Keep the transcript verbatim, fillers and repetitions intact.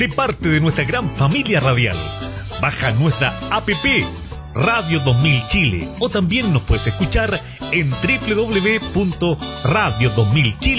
Sé parte de nuestra gran familia radial. Baja nuestra app Radio dos mil Chile o también nos puedes escuchar en doble u doble u doble u punto radio dos mil chile